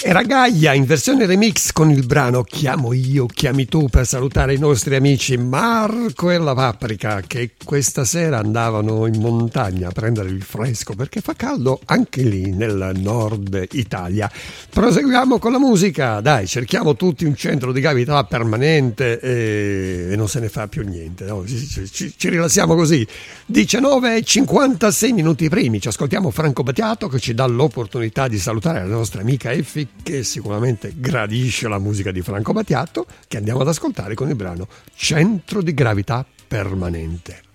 Era Gaia in versione remix con il brano Chiamo io, chiami tu, per salutare i nostri amici Marco e la Paprika, che questa sera andavano in montagna a prendere il fresco perché fa caldo anche lì nel nord Italia. Proseguiamo con la musica, dai, cerchiamo tutti un centro di gravità permanente e non se ne fa più niente, no? Ci rilassiamo così. 19:56 minuti primi, ci ascoltiamo Franco Battiato che ci dà l'opportunità di salutare la nostra amica Effi, che sicuramente gradisce la musica di Franco Battiato, che andiamo ad ascoltare con il brano Centro di gravità permanente.